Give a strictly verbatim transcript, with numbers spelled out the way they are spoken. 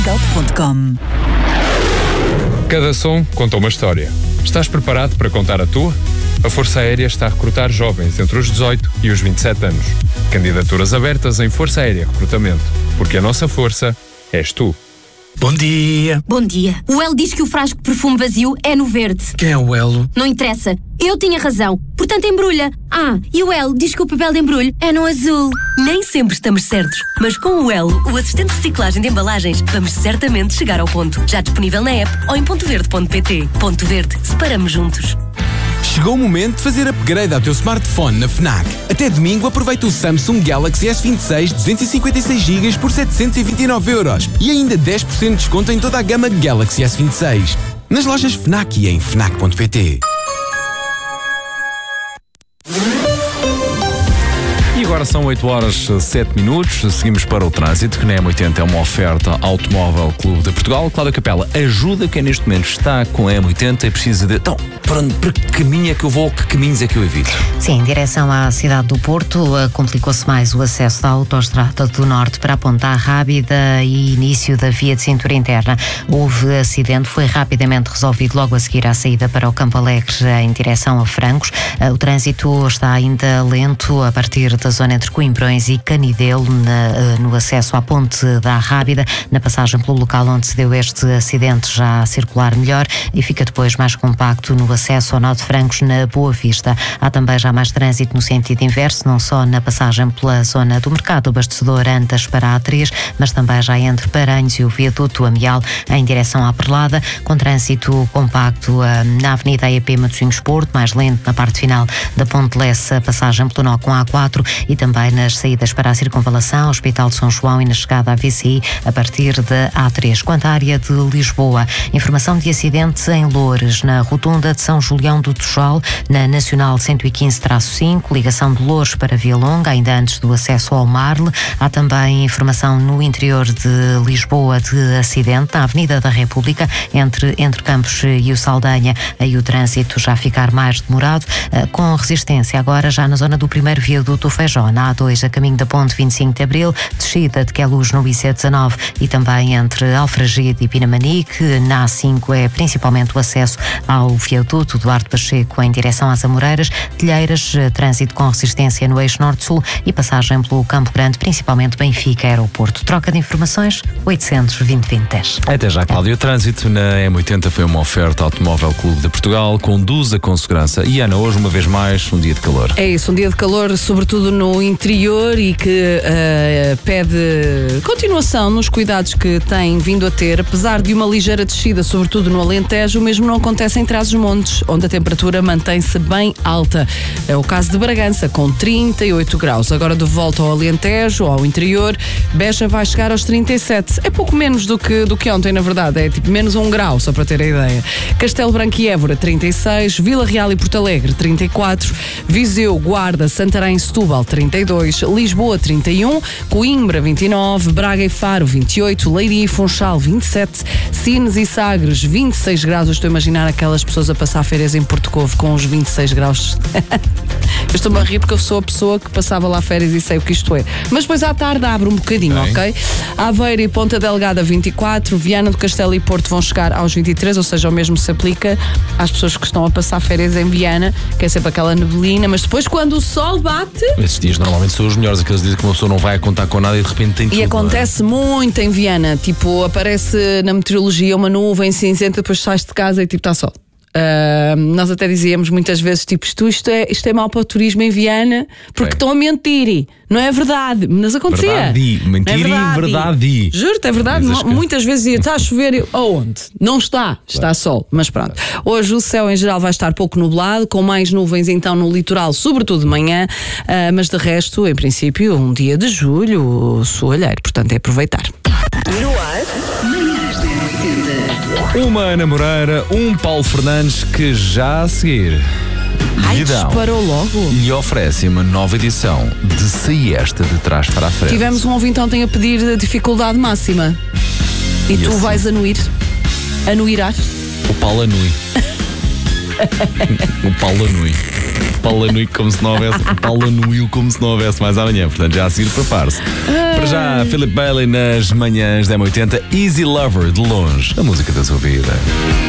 top ponto com. Cada som conta uma história. Estás preparado para contar a tua? A Força Aérea está a recrutar jovens entre os dezoito e os vinte e sete anos. Candidaturas abertas em Força Aérea Recrutamento. Porque a nossa força és tu. Bom dia. Bom dia. O Elo diz que o frasco de perfume vazio é no verde. Quem é o Elo? Não interessa. Eu tinha razão. Portanto, embrulha. Ah, e o Elo diz que o papel de embrulho é no azul. Nem sempre estamos certos, mas com o Elo, o assistente de reciclagem de embalagens, vamos certamente chegar ao ponto. Já disponível na app ou em ponto verde ponto pt. Ponto Verde. Separamos juntos. Chegou o momento de fazer upgrade ao teu smartphone na FNAC. Até domingo aproveita o Samsung Galaxy S vinte e seis duzentos e cinquenta e seis gigas por setecentos e vinte e nove euros e ainda dez por cento de desconto em toda a gama Galaxy S vinte e seis. Nas lojas FNAC e em fnac ponto pt. E agora são oito horas e sete minutos, seguimos para o trânsito, que na M oitenta é uma oferta Automóvel Clube de Portugal. Cláudia Capela, ajuda quem neste momento está com a M oitenta e precisa de... Então, para, onde, para que caminho é que eu vou, que caminhos é que eu evito? Sim, em direção à cidade do Porto, complicou-se mais o acesso da Autostrada do Norte para a Ponta Rábida e início da via de cintura interna. Houve acidente, foi rapidamente resolvido logo a seguir à saída para o Campo Alegre em direção a Francos. O trânsito está ainda lento a partir da zona entre Coimbrões e Canidelo, na, no acesso à Ponte da Rábida, na passagem pelo local onde se deu este acidente, já a circular melhor, e fica depois mais compacto no acesso ao Nó de Francos, na Boa Vista. Há também já mais trânsito no sentido inverso, não só na passagem pela zona do Mercado Abastecedor Antas para a A três, mas também já entre Paranhos e o viaduto Amial em direção à Perlada, com trânsito compacto na Avenida E P Matosinhos Porto, mais lento na parte final da Ponte Lessa, passagem pelo Nó com a A quatro, e também nas saídas para a Circunvalação, Hospital de São João, e na chegada à V C I a partir da A três. Quanto à área de Lisboa, informação de acidente em Loures, na rotunda de São Julião do Tujal, na Nacional cento e quinze traço cinco, ligação de Loures para Via Longa, ainda antes do acesso ao Marle. Há também informação no interior de Lisboa de acidente na Avenida da República, entre, entre Campos e o Saldanha, aí o trânsito já ficar mais demorado, com resistência agora já na zona do primeiro viaduto Feijó, na A dois, a caminho da Ponte vinte e cinco de Abril, descida de Queluz no I C dezanove, e também entre Alfragide e Pinamanique. Na A cinco é principalmente o acesso ao viaduto Duarte Pacheco em direção às Amoreiras, Telheiras, trânsito com resistência no eixo norte-sul e passagem pelo Campo Grande, principalmente Benfica Aeroporto. Troca de informações oitocentos, vinte, vinte, dez. Até já, Cláudia. O trânsito na M oitenta foi uma oferta Automóvel Clube de Portugal. Conduza com segurança. E Ana, hoje uma vez mais um dia de calor. É isso, um dia de calor, sobretudo no interior, e que uh, pede continuação nos cuidados que tem vindo a ter, apesar de uma ligeira descida, sobretudo no Alentejo. O mesmo não acontece em Trás-os-Montes, onde a temperatura mantém-se bem alta. É o caso de Bragança, com trinta e oito graus. Agora de volta ao Alentejo, ao interior, Beja vai chegar aos trinta e sete. É pouco menos do que, do que ontem, na verdade. É tipo menos um grau, só para ter a ideia. Castelo Branco e Évora, trinta e seis. Vila Real e Porto Alegre, trinta e quatro. Viseu, Guarda, Santarém e Setúbal, trinta e dois. Lisboa, trinta e um. Coimbra, vinte e nove. Braga e Faro, vinte e oito. Leiria e Funchal, vinte e sete. Sines e Sagres, vinte e seis graus. Eu estou a imaginar aquelas pessoas a passar férias em Porto Covo com os vinte e seis graus. Eu estou-me a rir porque eu sou a pessoa que passava lá férias e sei o que isto é. Mas depois à tarde abre um bocadinho, Bem. ok? Aveiro e Ponta Delgada, vinte e quatro. Viana do Castelo e Porto vão chegar aos vinte e três, ou seja, o mesmo se aplica às pessoas que estão a passar férias em Viana, que é sempre aquela neblina, mas depois quando o sol bate... Esses dias normalmente são os melhores, aqueles dias que uma pessoa não vai a contar com nada e de repente tem tudo. E acontece muito em Viana, tipo, aparece na meteorologia uma nuvem cinzenta, depois sais de casa e tipo, está sol. Uh, nós até dizíamos muitas vezes, tipo, isto, isto, é, isto é mau para o turismo em Viana, porque é. estão a mentir. Não é verdade, mas acontecia. Verdade, mentira, é verdade. verdade. Juro-te, é verdade. Que... Muitas vezes ia, está a chover, eu, aonde? Não está, está claro. sol, mas pronto. Hoje o céu em geral vai estar pouco nublado, com mais nuvens então no litoral, sobretudo de manhã, uh, mas de resto, em princípio, um dia de julho soalheiro, portanto é aproveitar. No ar, manhãs da oitenta. Uma Ana Moreira, um Paulo Fernandes, que já a seguir Ai, disparou logo. lhe oferece uma nova edição de Siesta de Trás para a Frente. Tivemos um ouvinte ontem a pedir a dificuldade máxima. E, e tu assim? vais anuir? Anuirás? O Paulo anui. O Paulo anui. O Paulo anui como se não houvesse. O Paulo anuiu como se não houvesse mais amanhã. Portanto, já a seguir prepare-se. Para já, Philip Bailey nas manhãs da M oitenta, Easy Lover, de longe, a música da sua vida.